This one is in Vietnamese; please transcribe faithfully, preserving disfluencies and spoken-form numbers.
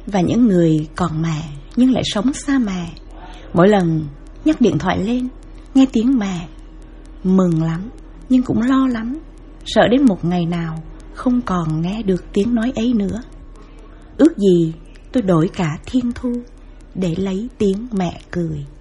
Và những người còn mẹ nhưng lại sống xa mẹ, mỗi lần nhắc điện thoại lên, nghe tiếng mẹ, mừng lắm nhưng cũng lo lắm, sợ đến một ngày nào không còn nghe được tiếng nói ấy nữa. Ước gì tôi đổi cả thiên thu để lấy tiếng mẹ cười.